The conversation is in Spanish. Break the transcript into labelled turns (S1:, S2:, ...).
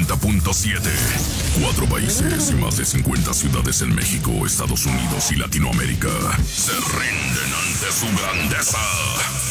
S1: 90.7. 4 países y más de 50 ciudades en México, Estados Unidos y Latinoamérica se rinden ante su grandeza.